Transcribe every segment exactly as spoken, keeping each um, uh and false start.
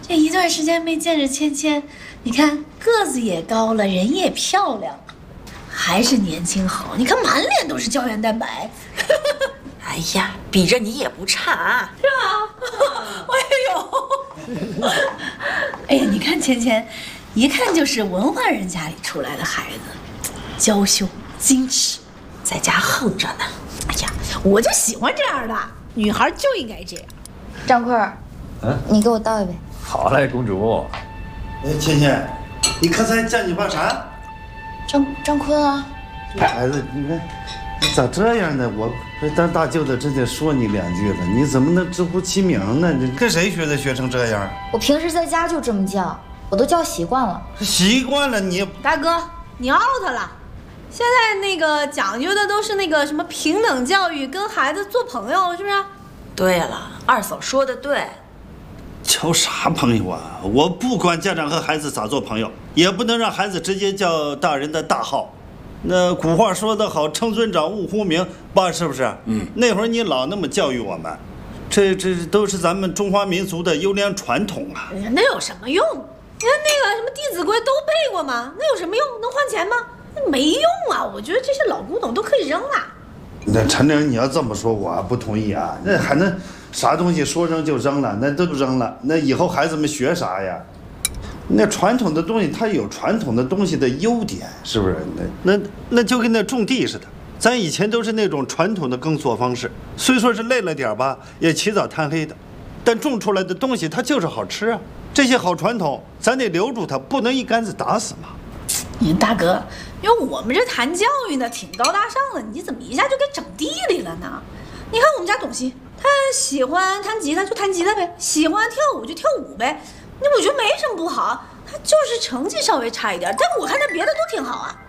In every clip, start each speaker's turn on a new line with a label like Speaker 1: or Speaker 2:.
Speaker 1: 这一段时间没见着芊芊，你看个子也高了，人也漂亮，还是年轻好。你看满脸都是胶原蛋白。
Speaker 2: 哎呀，比着你也不差啊，
Speaker 1: 是吧？哎呦，哎呀，你看芊芊，一看就是文化人家里出来的孩子，娇羞矜持，
Speaker 2: 在家横着呢。
Speaker 1: 哎呀，我就喜欢这样的女孩，就应该这样。
Speaker 3: 张坤，嗯，你给我倒一杯。
Speaker 4: 好嘞，公主。
Speaker 5: 哎，芊芊，你刚才叫你爸啥？
Speaker 3: 张张坤啊。
Speaker 5: 这孩子，你看，你咋这样呢？我这当大舅的，真得说你两句了。你怎么能直呼其名呢？你跟谁学的，学成这样？
Speaker 3: 我平时在家就这么叫，我都叫习惯了。
Speaker 5: 习惯了你。
Speaker 1: 大哥，你 out 了。现在那个讲究的都是那个什么平等教育，跟孩子做朋友，是不是？
Speaker 2: 对了，二嫂说的对。
Speaker 5: 交啥朋友啊？我不管家长和孩子咋做朋友，也不能让孩子直接叫大人的大号。那古话说得好，称尊长，勿呼名，爸是不是？嗯。那会儿你老那么教育我们，这这都是咱们中华民族的优良传统啊。
Speaker 1: 那有什么用？你看那个什么《弟子规》都背过吗？那有什么用？能换钱吗？没用啊！我觉得这些老古董都可以扔了。
Speaker 5: 那陈玲，你要这么说，我不同意啊。那还能啥东西说扔就扔了？那都扔了，那以后孩子们学啥呀？那传统的东西，它有传统的东西的优点，是不是？那那那就跟那种地似的，咱以前都是那种传统的耕作方式，虽说是累了点吧，也起早贪黑的，但种出来的东西它就是好吃啊。这些好传统，咱得留住它，不能一竿子打死嘛。
Speaker 1: 你大哥，因为我们这谈教育呢，挺高大上的，你怎么一下就给整地里了呢？你看我们家董卿，他喜欢弹吉他就弹吉他呗，喜欢跳舞就跳舞呗。那我觉得没什么不好，他就是成绩稍微差一点，但我看他别的都挺好啊。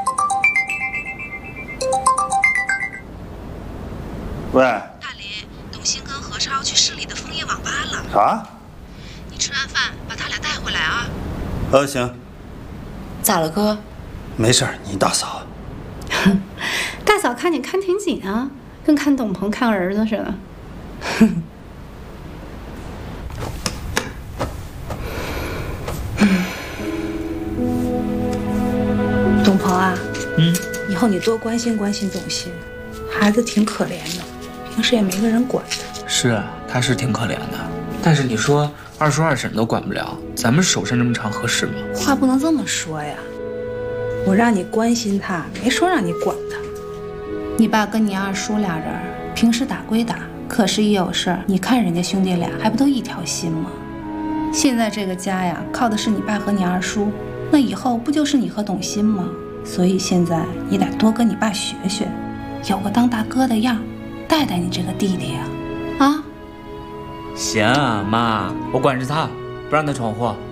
Speaker 5: 喂，
Speaker 6: 大林，董卿跟何超去市里的枫叶网吧了。
Speaker 5: 啥？
Speaker 6: 你吃完饭把他俩带回来啊。
Speaker 5: 呃，行。
Speaker 2: 咋了，哥？
Speaker 5: 没事儿，你大嫂。
Speaker 7: 大嫂看你看挺紧啊，跟看董鹏看儿子似的。
Speaker 1: 董鹏啊，
Speaker 8: 嗯，
Speaker 1: 以后你多关心关心董卿，孩子挺可怜的，平时也没个人管他。
Speaker 8: 是啊，他是挺可怜的，但是你说二叔二婶都管不了，咱们手伸这么长合适吗？
Speaker 1: 话不能这么说呀，我让你关心他，没说让你管他。
Speaker 7: 你爸跟你二叔俩人平时打归打，可是一有事儿，你看人家兄弟俩还不都一条心吗？现在这个家呀，靠的是你爸和你二叔，那以后不就是你和董卿吗？所以现在你得多跟你爸学学，有个当大哥的样，带带你这个弟弟呀。啊，
Speaker 8: 行啊，妈，我管着他，不让他闯祸。